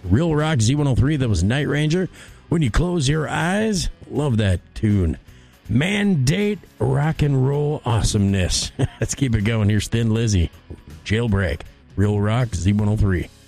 Real Rock Z103, that was Night Ranger. When You Close Your Eyes, love that tune. Mandate rock and roll awesomeness. Let's keep it going. Here's Thin Lizzy, Jailbreak, Real Rock Z103.